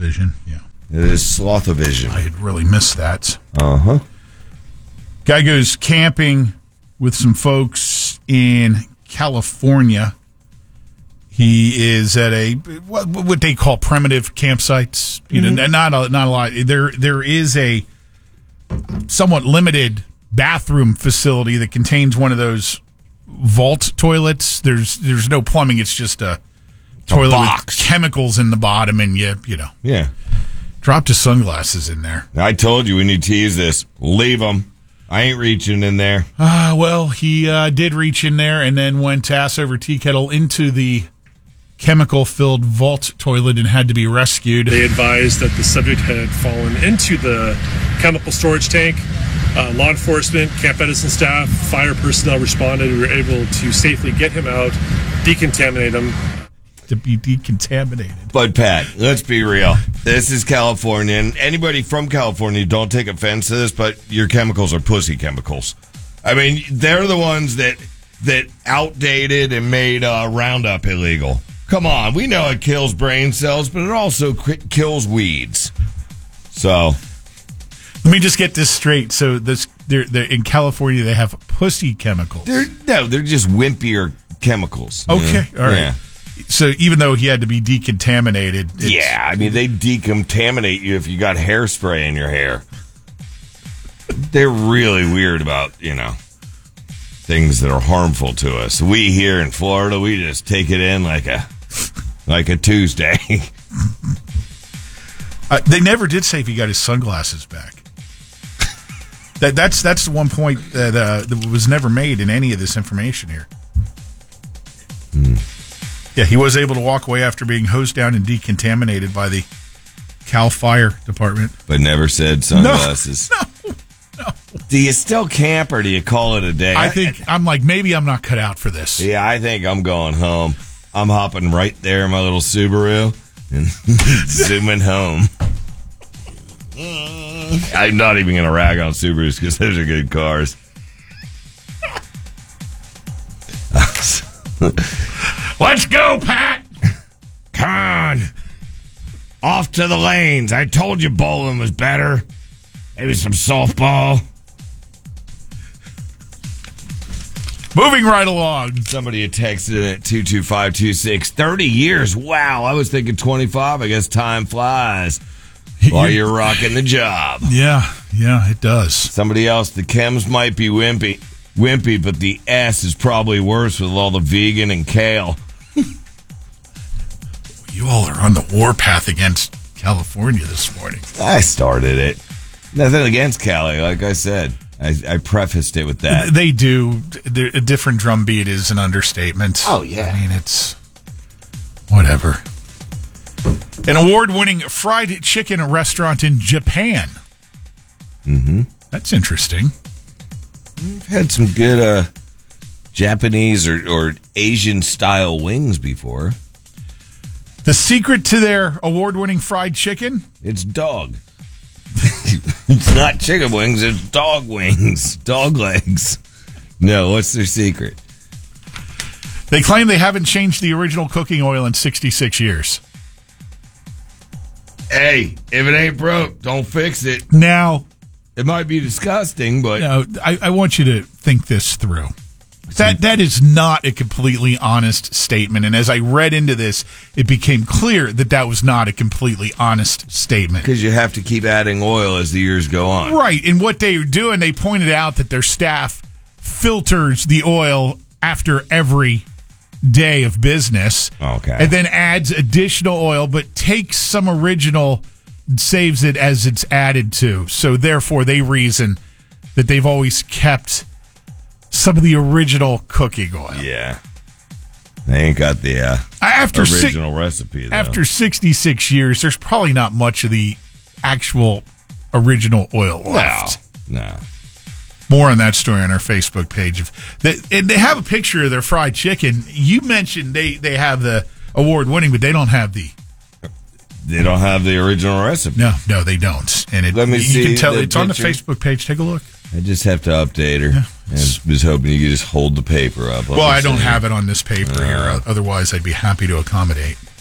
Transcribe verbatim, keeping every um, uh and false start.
Vision, yeah. It is Slothavision. I had really missed that. Uh-huh. Guy goes camping with some folks in California. He is at a what, what they call primitive campsites. You mm-hmm. know, not a, not a lot. There there is a somewhat limited bathroom facility that contains one of those vault toilets. There's there's no plumbing. It's just a toilet box. with chemicals in the bottom, and you you know yeah. Dropped his sunglasses in there. I told you when you tease this, leave them. I ain't reaching in there. Ah, uh, well, he uh, did reach in there and then went ass over tea kettle into the chemical-filled vault toilet and had to be rescued. They advised that the subject had fallen into the chemical storage tank. Uh, law enforcement, Camp Edison staff, fire personnel responded. We were able to safely get him out, decontaminate him. To be decontaminated. But, Pat, let's be real. This is California, and anybody from California, don't take offense to this, but your chemicals are pussy chemicals. I mean, they're the ones that that outdated and made uh, Roundup illegal. Come on, we know it kills brain cells, but it also qu- kills weeds. So, let me just get this straight. So, this they're, they're in California, they have pussy chemicals. They're no, they're just wimpier chemicals. Okay, know? all right. Yeah. So even though he had to be decontaminated, it's, yeah, I mean they decontaminate you if you got hairspray in your hair. They're really weird about, you know, things that are harmful to us. We here in Florida, we just take it in like a like a Tuesday. uh, they never did say if he got his sunglasses back. that that's that's the one point that, uh, that was never made in any of this information here. Hmm. Yeah, he was able to walk away after being hosed down and decontaminated by the Cal Fire Department. But never said sunglasses. No, no, no. Do you still camp or do you call it a day? I think, I'm like, maybe I'm not cut out for this. Yeah, I think I'm going home. I'm hopping right there in my little Subaru and zooming home. I'm not even going to rag on Subarus because those are good cars. Let's go, Pat! Come on. Off to the lanes. I told you bowling was better. Maybe some softball. Moving right along. Somebody had texted at two two five two six. thirty years. Wow. I was thinking twenty-five. I guess time flies while you're rocking the job. Yeah, yeah, it does. Somebody else, the chems might be wimpy, wimpy, but the S is probably worse with all the vegan and kale. You all are on the warpath against California this morning. I started it. Nothing against Cali, like I said. I, I prefaced it with that. They do. A different drum beat is an understatement. Oh, yeah. I mean, it's whatever. An award-winning fried chicken restaurant in Japan. Mm-hmm. That's interesting. We've had some good uh, Japanese or, or Asian-style wings before. The secret to their award-winning fried chicken? It's dog. It's not chicken wings, it's dog wings. Dog legs. No, what's their secret? They claim they haven't changed the original cooking oil in sixty-six years. Hey, if it ain't broke, don't fix it. Now, it might be disgusting, but... No, I, I want you to think this through. That That is not a completely honest statement. And as I read into this, it became clear that that was not a completely honest statement. Because you have to keep adding oil as the years go on. Right. And what they were doing, they pointed out that their staff filters the oil after every day of business. Okay. And then adds additional oil, but takes some original, saves it as it's added to. So therefore, they reason that they've always kept some of the original cooking oil. Yeah. They ain't got the uh, after original si- recipe, though. After sixty-six years, there's probably not much of the actual original oil left. No. No. More on that story on our Facebook page. They, and they have a picture of their fried chicken. You mentioned they, they have the award-winning, but they don't have the... They don't have the original recipe. No, no, they don't. And it, Let me you see can tell the it's on the picture. Facebook page. Take a look. I just have to update her. Yeah. I was hoping you could just hold the paper up. Well, I don't have it on this paper uh, here. Otherwise, I'd be happy to accommodate.